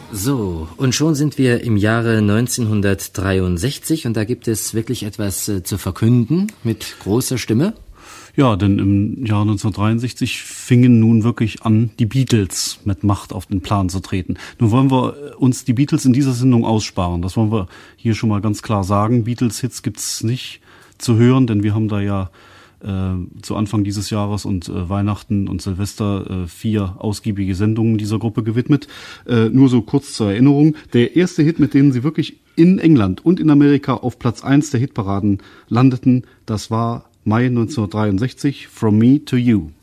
So, und schon sind wir im Jahre 1963 und da gibt es wirklich etwas zu verkünden mit großer Stimme. Ja, denn im Jahr 1963 fingen nun wirklich an, die Beatles mit Macht auf den Plan zu treten. Nun wollen wir uns die Beatles in dieser Sendung aussparen. Das wollen wir hier schon mal ganz klar sagen. Beatles-Hits gibt's nicht zu hören, denn wir haben da ja zu Anfang dieses Jahres und Weihnachten und Silvester 4 ausgiebige Sendungen dieser Gruppe gewidmet. Nur so kurz zur Erinnerung. Der erste Hit, mit dem sie wirklich in England und in Amerika auf Platz 1 der Hitparaden landeten, das war Mai 1963, From Me to You.